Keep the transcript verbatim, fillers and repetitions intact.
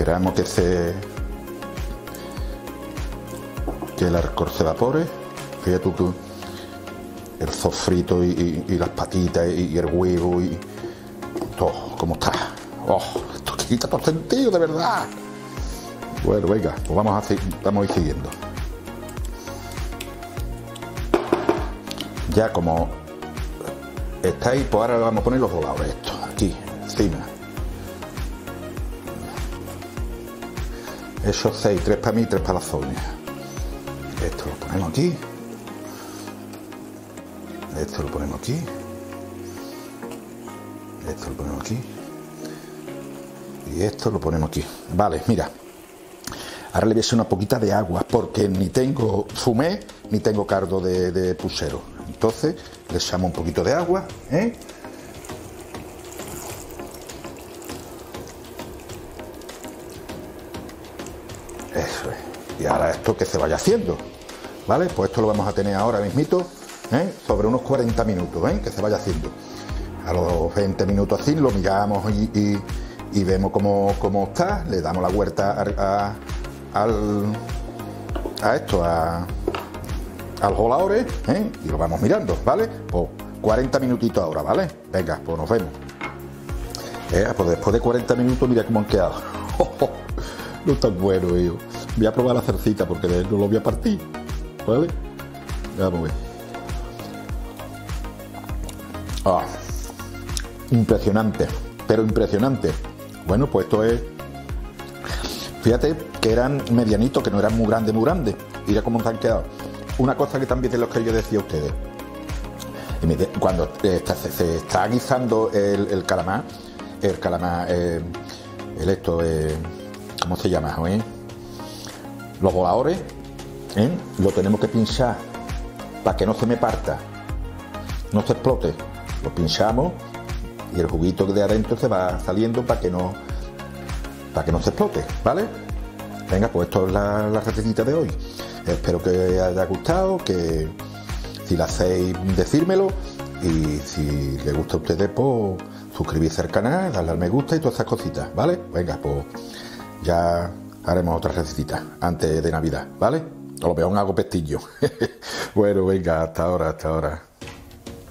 Esperamos que se que el alcohol se evapore. Fíjate tú, el sofrito y, y, y las patitas y, y el huevo y todo, ¿cómo está? Oh, esto que quita todo sentido, de verdad. Bueno, venga, pues vamos a, vamos a ir siguiendo. Ya como está ahí, pues ahora le vamos a poner los voladores estos, aquí, encima. Esos seis, tres para mí, tres para la Sonia. Esto lo ponemos aquí. Esto lo ponemos aquí. Esto lo ponemos aquí. Y esto lo ponemos aquí. Vale, mira. Ahora le voy a echar una poquita de agua porque ni tengo fumé ni tengo caldo de, de puchero. Entonces le echamos un poquito de agua, ¿eh? Eso es. Y ahora esto que se vaya haciendo, ¿vale? Pues esto lo vamos a tener ahora mismito, ¿eh? Sobre unos cuarenta minutos, ¿eh? Que se vaya haciendo. A los veinte minutos así lo miramos y, y, y vemos cómo, cómo está. Le damos la vuelta a, a, al, a esto, a, al voladores, ¿eh? Y lo vamos mirando, ¿vale? Pues cuarenta minutitos ahora, ¿vale? Venga, pues nos vemos. Eh, pues después de cuarenta minutos mira cómo han quedado. No está bueno, yo. Voy a probar la cercita porque no lo voy a partir, ¿vale? Vamos a ver. Ah, impresionante, pero impresionante. Bueno, pues esto es... Fíjate que eran medianitos, que no eran muy grandes, muy grandes. Mira cómo se han quedado. Una cosa que también de lo que yo decía a ustedes. Cuando está, se, se está guisando el, el calamar, el calamar, eh, el esto, eh, ¿cómo se llama? ¿Eh? Los voladores, ¿eh? Lo tenemos que pinchar para que no se me parta, no se explote. Lo pinchamos y el juguito de adentro se va saliendo para que no para que no se explote, ¿vale? Venga, pues esto es la, la recetita de hoy. Espero que os haya gustado, que si la hacéis, decírmelo, y si les gusta a ustedes, pues suscribirse al canal, darle al me gusta y todas esas cositas, ¿vale? Venga, pues ya haremos otra recetita antes de Navidad, ¿vale? Os lo veo un algo pestillo. Bueno, venga, hasta ahora, hasta ahora.